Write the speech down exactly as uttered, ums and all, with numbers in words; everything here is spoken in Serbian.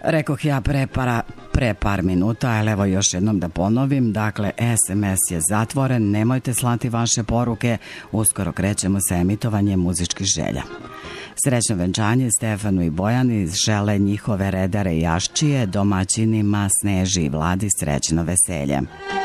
Rekoh ja pre, para, pre par minuta, ali evo još jednom da ponovim, dakle es em es je zatvoren, nemojte slati vaše poruke, uskoro krećemo sa emitovanjem muzičkih želja. Srećno venčanje Stefanu i Bojani žele njihove redare i Aščije, domaćinima Sneži i Vladi srećno veselje.